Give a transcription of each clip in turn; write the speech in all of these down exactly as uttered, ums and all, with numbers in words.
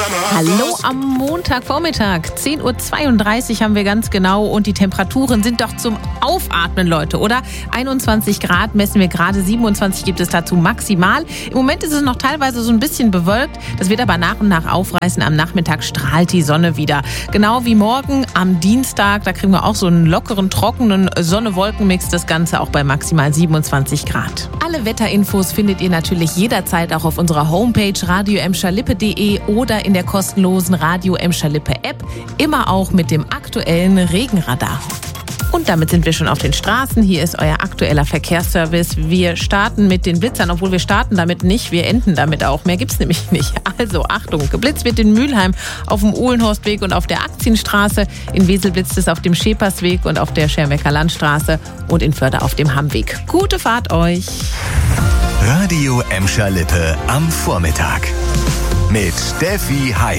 Hallo am Montagvormittag. zehn Uhr zweiunddreißig haben wir ganz genau und die Temperaturen sind doch zum Aufatmen, Leute, oder? einundzwanzig Grad messen wir gerade, siebenundzwanzig gibt es dazu maximal. Im Moment ist es noch teilweise so ein bisschen bewölkt. Das wird aber nach und nach aufreißen. Am Nachmittag strahlt die Sonne wieder. Genau wie morgen am Dienstag. Da kriegen wir auch so einen lockeren, trockenen Sonne-Wolken-Mix. Das Ganze auch bei maximal siebenundzwanzig Grad. Alle Wetterinfos findet ihr natürlich jederzeit auch auf unserer Homepage radio emscher lippe punkt de oder in der kostenlosen Radio Emscher Lippe App. Immer auch mit dem aktuellen Regenradar. Und damit sind wir schon auf den Straßen. Hier ist euer aktueller Verkehrsservice. Wir starten mit den Blitzern, obwohl wir starten damit nicht. Wir enden damit auch. Mehr gibt's nämlich nicht. Also Achtung, geblitzt wird in Mülheim auf dem Uhlenhorstweg und auf der Aktienstraße. In Wesel blitzt es auf dem Schepersweg und auf der Schermbecker Landstraße und in Förde auf dem Hammweg. Gute Fahrt euch. Radio Emscher Lippe am Vormittag mit Steffi Heim.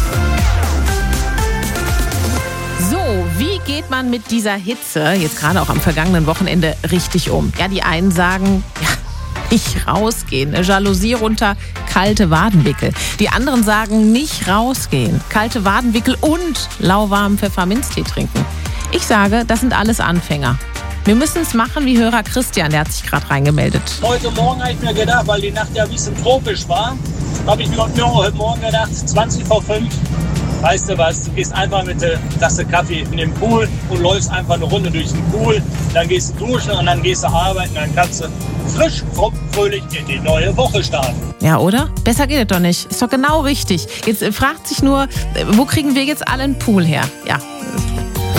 So, wie geht man mit dieser Hitze, jetzt gerade auch am vergangenen Wochenende, richtig um? Ja, die einen sagen, ja, nicht rausgehen, eine Jalousie runter, kalte Wadenwickel. Die anderen sagen, nicht rausgehen, kalte Wadenwickel und lauwarmen Pfefferminztee trinken. Ich sage, das sind alles Anfänger. Wir müssen es machen wie Hörer Christian, der hat sich gerade reingemeldet. Heute Morgen habe ich mir gedacht, weil die Nacht ja ein bisschen tropisch war, habe ich mir heute Morgen gedacht, zwanzig vor fünf, weißt du was, du gehst einfach mit der Tasse Kaffee in den Pool und läufst einfach eine Runde durch den Pool, dann gehst du duschen und dann gehst du arbeiten, dann kannst du frisch, fromm, fröhlich in die neue Woche starten. Ja, oder? Besser geht es doch nicht. Ist doch genau richtig. Jetzt fragt sich nur, wo kriegen wir jetzt alle einen Pool her? Ja,